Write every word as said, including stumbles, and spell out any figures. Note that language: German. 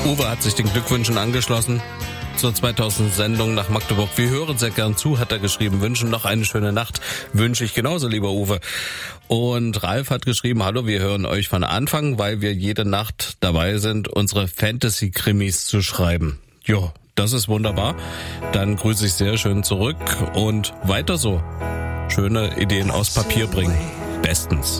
Uwe hat sich den Glückwünschen angeschlossen zur zweitausend Sendung nach Magdeburg. Wir hören sehr gern zu, hat er geschrieben. Wünschen noch eine schöne Nacht. Wünsche ich genauso, lieber Uwe. Und Ralf hat geschrieben, hallo, wir hören euch von Anfang, weil wir jede Nacht dabei sind, unsere Fantasy-Krimis zu schreiben. Jo, das ist wunderbar. Dann grüße ich sehr schön zurück und weiter so. Schöne Ideen aus Papier bringen. Bestens.